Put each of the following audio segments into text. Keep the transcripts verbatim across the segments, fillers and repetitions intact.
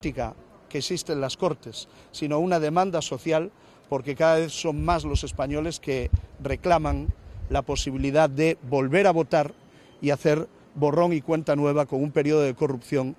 que existe en las Cortes, sino una demanda social, porque cada vez son más los españoles que reclaman la posibilidad de volver a votar y hacer borrón y cuenta nueva con un periodo de corrupción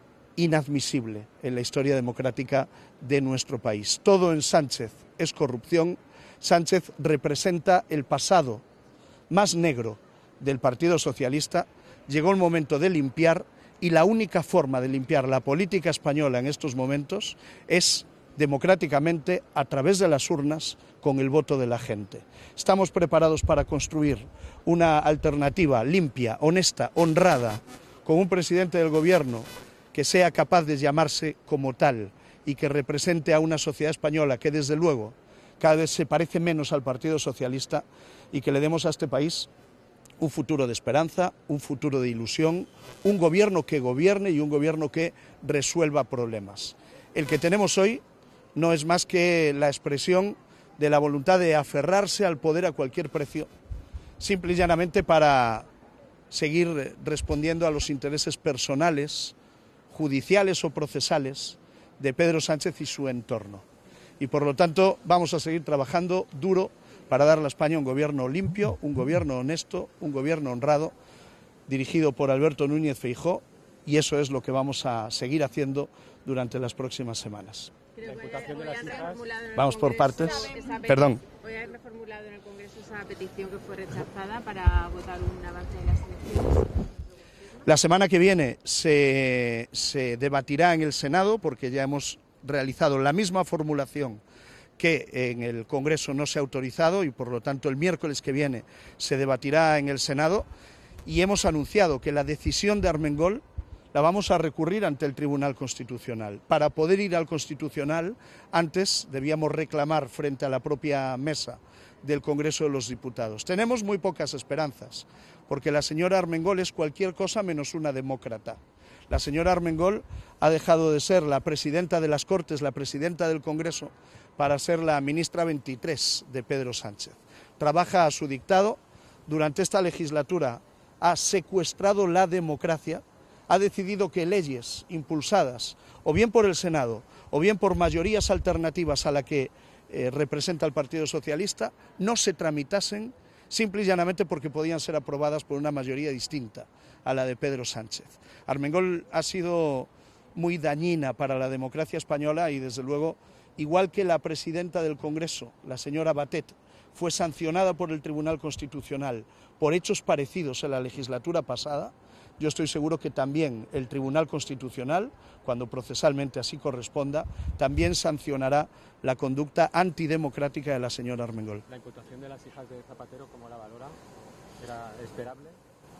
inadmisible en la historia democrática de nuestro país. Todo en Sánchez es corrupción. Sánchez representa el pasado más negro del Partido Socialista. Llegó el momento de limpiar, y la única forma de limpiar la política española en estos momentos es democráticamente, a través de las urnas, con el voto de la gente. Estamos preparados para construir una alternativa limpia, honesta, honrada, con un presidente del Gobierno que sea capaz de llamarse como tal y que represente a una sociedad española que, desde luego, cada vez se parece menos al Partido Socialista, y que le demos a este país un futuro de esperanza, un futuro de ilusión, un gobierno que gobierne y un gobierno que resuelva problemas. El que tenemos hoy no es más que la expresión de la voluntad de aferrarse al poder a cualquier precio, simple y llanamente para seguir respondiendo a los intereses personales, judiciales o procesales de Pedro Sánchez y su entorno. Y por lo tanto vamos a seguir trabajando duro para darle a España un gobierno limpio, un gobierno honesto, un gobierno honrado, dirigido por Alberto Núñez Feijóo, y eso es lo que vamos a seguir haciendo durante las próximas semanas. La imputación de las hijas. Vamos por partes. Perdón. Hoy han reformulado en el Congreso esa petición que fue rechazada para votar un avance de las elecciones. La semana que viene se, se debatirá en el Senado, porque ya hemos realizado la misma formulación que en el Congreso no se ha autorizado, y por lo tanto el miércoles que viene se debatirá en el Senado, y hemos anunciado que la decisión de Armengol la vamos a recurrir ante el Tribunal Constitucional. Para poder ir al Constitucional, antes debíamos reclamar frente a la propia mesa del Congreso de los Diputados. Tenemos muy pocas esperanzas, porque la señora Armengol es cualquier cosa menos una demócrata. La señora Armengol ha dejado de ser la presidenta de las Cortes, la presidenta del Congreso, para ser la ministra veintitrés de Pedro Sánchez. Trabaja a su dictado. Durante esta legislatura ha secuestrado la democracia, ha decidido que leyes impulsadas o bien por el Senado o bien por mayorías alternativas a la que eh, representa el Partido Socialista no se tramitasen, simple y llanamente porque podían ser aprobadas por una mayoría distinta a la de Pedro Sánchez. Armengol ha sido muy dañina para la democracia española y, desde luego, igual que la presidenta del Congreso, la señora Batet, fue sancionada por el Tribunal Constitucional por hechos parecidos en la legislatura pasada, yo estoy seguro que también el Tribunal Constitucional, cuando procesalmente así corresponda, también sancionará la conducta antidemocrática de la señora Armengol. ¿La imputación de las hijas de Zapatero, cómo la valora? ¿Era esperable?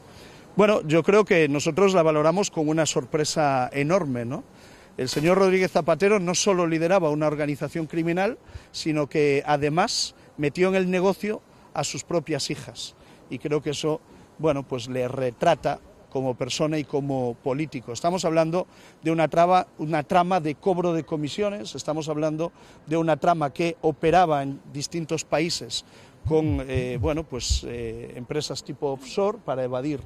Bueno, yo creo que nosotros la valoramos con una sorpresa enorme, ¿no? El señor Rodríguez Zapatero no solo lideraba una organización criminal, sino que además metió en el negocio a sus propias hijas. Y creo que eso, bueno, pues le retrata como persona y como político. Estamos hablando de una trama, una trama de cobro de comisiones, estamos hablando de una trama que operaba en distintos países con eh, bueno, pues, eh, empresas tipo offshore para evadir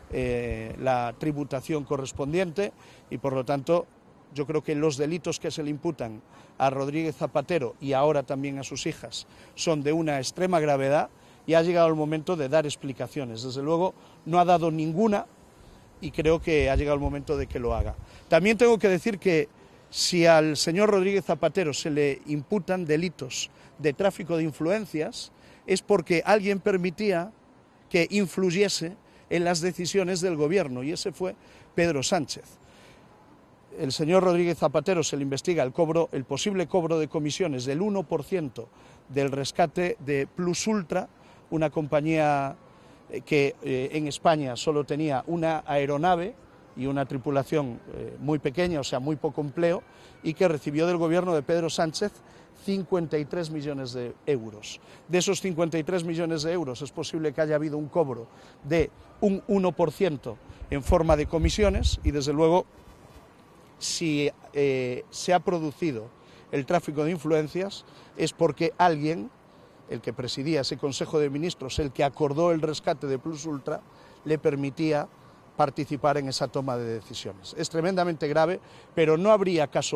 eh, la tributación correspondiente, y por lo tanto yo creo que los delitos que se le imputan a Rodríguez Zapatero y ahora también a sus hijas son de una extrema gravedad, y ha llegado el momento de dar explicaciones. Desde luego no ha dado ninguna, y creo que ha llegado el momento de que lo haga. También tengo que decir que si al señor Rodríguez Zapatero se le imputan delitos de tráfico de influencias, es porque alguien permitía que influyese en las decisiones del gobierno, y ese fue Pedro Sánchez. El señor Rodríguez Zapatero se le investiga el cobro, el posible cobro de comisiones del uno por ciento del rescate de Plus Ultra, una compañía que eh, en España solo tenía una aeronave y una tripulación eh, muy pequeña, o sea, muy poco empleo, y que recibió del gobierno de Pedro Sánchez cincuenta y tres millones de euros. De esos cincuenta y tres millones de euros es posible que haya habido un cobro de un uno por ciento en forma de comisiones, y desde luego, si eh, se ha producido el tráfico de influencias, es porque alguien, el que presidía ese Consejo de Ministros, el que acordó el rescate de Plus Ultra, le permitía participar en esa toma de decisiones. Es tremendamente grave, pero no habría caso